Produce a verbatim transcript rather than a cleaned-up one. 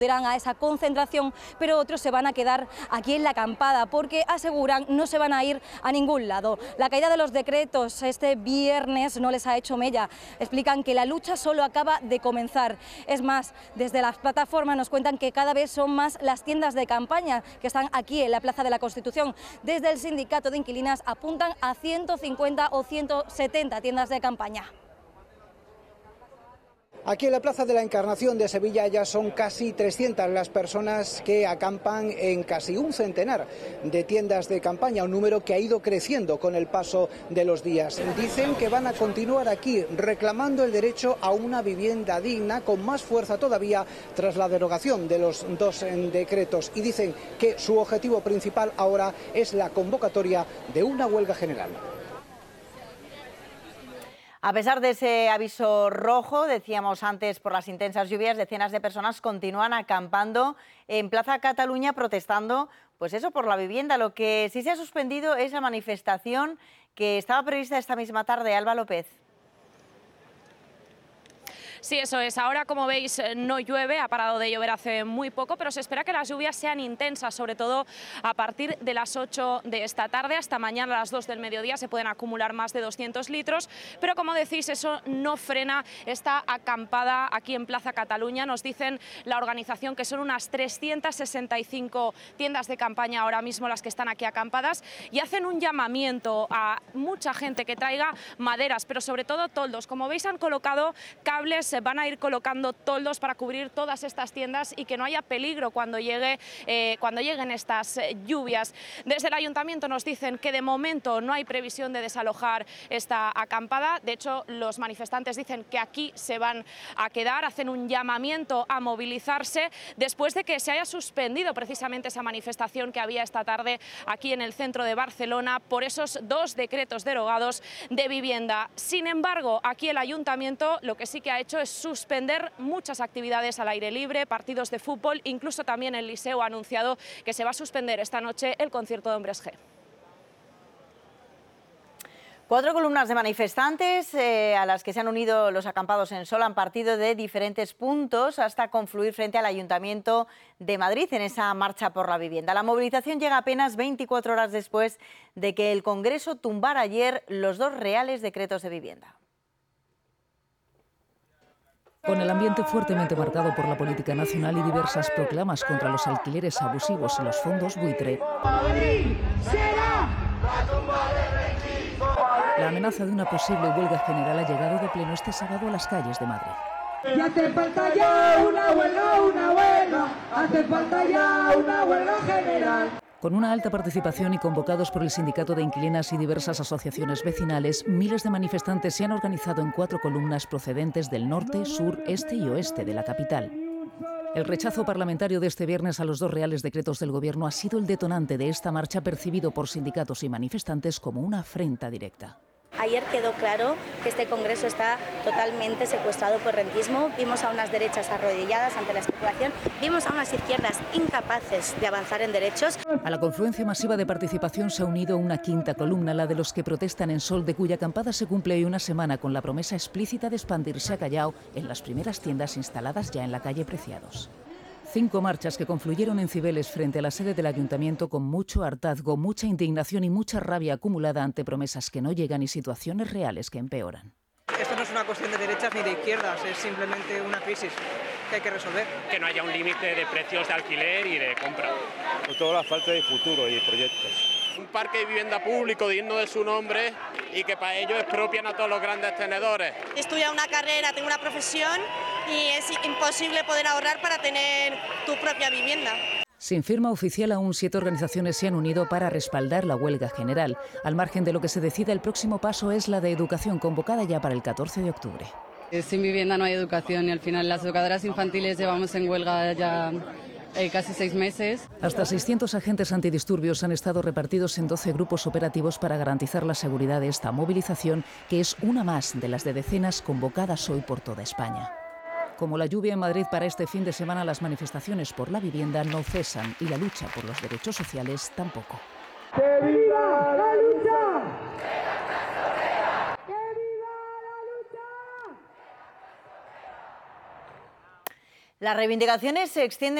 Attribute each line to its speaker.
Speaker 1: a esa concentración, pero otros se van a quedar aquí en la acampada porque aseguran no se van a ir a ningún lado. La caída de los decretos este viernes no les ha hecho mella. Explican que la lucha solo acaba de comenzar. Es más, desde las plataformas nos cuentan que cada vez son más las tiendas de campaña que están aquí en la Plaza de la Constitución. Desde el sindicato de inquilinas apuntan a ciento cincuenta o ciento setenta tiendas de campaña.
Speaker 2: Aquí en la Plaza de la Encarnación de Sevilla ya son casi trescientas las personas que acampan en casi un centenar de tiendas de campaña, un número que ha ido creciendo con el paso de los días. Dicen que van a continuar aquí reclamando el derecho a una vivienda digna con más fuerza todavía tras la derogación de los dos decretos, y dicen que su objetivo principal ahora es la convocatoria de una huelga general.
Speaker 3: A pesar de ese aviso rojo, decíamos antes, por las intensas lluvias, decenas de personas continúan acampando en Plaza Cataluña protestando, pues eso, por la vivienda. Lo que sí se ha suspendido es la manifestación que estaba prevista esta misma tarde. Alba López.
Speaker 4: Sí, eso es. Ahora, como veis, no llueve, ha parado de llover hace muy poco, pero se espera que las lluvias sean intensas, sobre todo a partir de las ocho de esta tarde. Hasta mañana a las dos del mediodía se pueden acumular más de doscientos litros, pero como decís, eso no frena esta acampada aquí en Plaza Cataluña. Nos dicen la organización que son unas trescientas sesenta y cinco tiendas de campaña ahora mismo las que están aquí acampadas, y hacen un llamamiento a mucha gente que traiga maderas, pero sobre todo toldos. Como veis, han colocado cables, se van a ir colocando toldos para cubrir todas estas tiendas y que no haya peligro cuando, llegue, eh, cuando lleguen estas eh, lluvias. Desde el ayuntamiento nos dicen que de momento no hay previsión de desalojar esta acampada. De hecho, los manifestantes dicen que aquí se van a quedar, hacen un llamamiento a movilizarse después de que se haya suspendido precisamente esa manifestación que había esta tarde aquí en el centro de Barcelona por esos dos decretos derogados de vivienda. Sin embargo, aquí el ayuntamiento lo que sí que ha hecho es suspender muchas actividades al aire libre, partidos de fútbol, incluso también el Liceo ha anunciado que se va a suspender esta noche el concierto de Hombres G.
Speaker 3: Cuatro columnas de manifestantes eh, a las que se han unido los acampados en Sol han partido de diferentes puntos hasta confluir frente al Ayuntamiento de Madrid en esa marcha por la vivienda. La movilización llega apenas veinticuatro horas después de que el Congreso tumbara ayer los dos reales decretos de vivienda.
Speaker 5: Con el ambiente fuertemente marcado por la política nacional y diversas proclamas contra los alquileres abusivos y los fondos buitre, la amenaza de una posible huelga general ha llegado de pleno este sábado a las calles de Madrid.
Speaker 6: Y hace falta ya una huelga, una huelga, hace falta ya una huelga general.
Speaker 5: Con una alta participación y convocados por el Sindicato de Inquilinas y diversas asociaciones vecinales, miles de manifestantes se han organizado en cuatro columnas procedentes del norte, sur, este y oeste de la capital. El rechazo parlamentario de este viernes a los dos reales decretos del Gobierno ha sido el detonante de esta marcha, percibido por sindicatos y manifestantes como una afrenta directa.
Speaker 7: Ayer quedó claro que este Congreso está totalmente secuestrado por rentismo. Vimos a unas derechas arrodilladas ante la especulación, vimos a unas izquierdas incapaces de avanzar en derechos.
Speaker 5: A la confluencia masiva de participación se ha unido una quinta columna, la de los que protestan en Sol, de cuya acampada se cumple hoy una semana con la promesa explícita de expandirse a Callao en las primeras tiendas instaladas ya en la calle Preciados. Cinco marchas que confluyeron en Cibeles frente a la sede del Ayuntamiento con mucho hartazgo, mucha indignación y mucha rabia acumulada ante promesas que no llegan y situaciones reales que empeoran.
Speaker 8: Esto no es una cuestión de derechas ni de izquierdas, es simplemente una crisis que hay que resolver.
Speaker 9: Que no haya un límite de precios de alquiler y de compra.
Speaker 10: Sobre todo la falta de futuro y de proyectos.
Speaker 9: Un parque de vivienda público digno de su nombre y que para ello expropian a todos los grandes tenedores.
Speaker 11: He estudiado una carrera, tengo una profesión y es imposible poder ahorrar para tener tu propia vivienda.
Speaker 5: Sin firma oficial aún, siete organizaciones se han unido para respaldar la huelga general. Al margen de lo que se decida, el próximo paso es la de educación, convocada ya para el catorce de octubre.
Speaker 12: Sin vivienda no hay educación y al final las educadoras infantiles llevamos en huelga ya eh, casi seis meses.
Speaker 5: Hasta seiscientos agentes antidisturbios han estado repartidos en doce grupos operativos para garantizar la seguridad de esta movilización, que es una más de las de decenas convocadas hoy por toda España. Como la lluvia en Madrid para este fin de semana, las manifestaciones por la vivienda no cesan y la lucha por los derechos sociales tampoco.
Speaker 6: ¡Que viva la lucha!
Speaker 3: Las reivindicaciones se extienden